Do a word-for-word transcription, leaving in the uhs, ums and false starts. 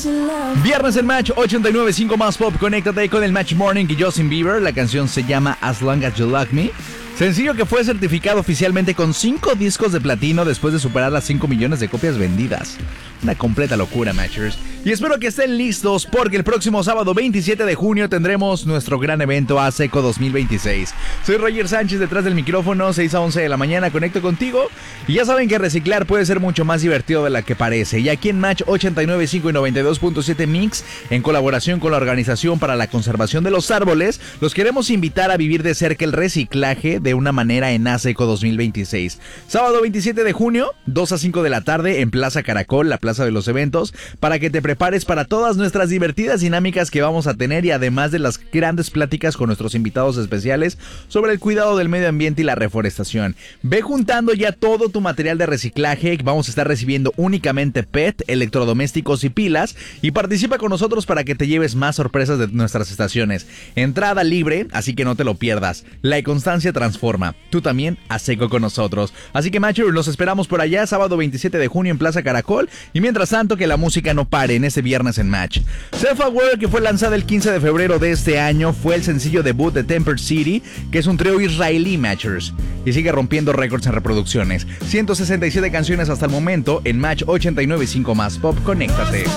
Viernes en Match ochenta y nueve punto cinco más pop. Conéctate con el Match Morning y Justin Bieber. La canción se llama As Long As You Love Me. Sencillo que fue certificado oficialmente con cinco discos de platino después de superar las cinco millones de copias vendidas. Una completa locura, Matchers. Y espero que estén listos porque el próximo sábado veintisiete de junio tendremos nuestro gran evento ASECO dos mil veintiséis. Soy Roger Sánchez detrás del micrófono, seis a once de la mañana, conecto contigo. Y ya saben que reciclar puede ser mucho más divertido de la que parece. Y aquí en Match ochenta y nueve punto cinco y noventa y dos punto siete Mix, en colaboración con la Organización para la Conservación de los Árboles, los queremos invitar a vivir de cerca el reciclaje de una manera en ASECO dos mil veintiséis. Sábado veintisiete de junio, dos a cinco de la tarde en Plaza Caracol, la plaza de los eventos, para que te prepares para todas nuestras divertidas dinámicas que vamos a tener y además de las grandes pláticas con nuestros invitados especiales sobre el cuidado del medio ambiente y la reforestación. Ve juntando ya todo tu material de reciclaje. Vamos a estar recibiendo únicamente P E T, electrodomésticos y pilas, y participa con nosotros para que te lleves más sorpresas de nuestras estaciones. Entrada libre, así que no te lo pierdas. La constancia transforma. Tú también a seco con nosotros. Así que, Matcher, los esperamos por allá, sábado veintisiete de junio en Plaza Caracol. Y mientras tanto, que la música no pare en este viernes en Match. Self-Aware, que fue lanzada el quince de febrero de este año, fue el sencillo debut de Temper City, que es un trío israelí, Matchers, y sigue rompiendo récords en reproducciones. ciento sesenta y siete canciones hasta el momento en Match ochenta y nueve punto cinco más pop. Conéctate.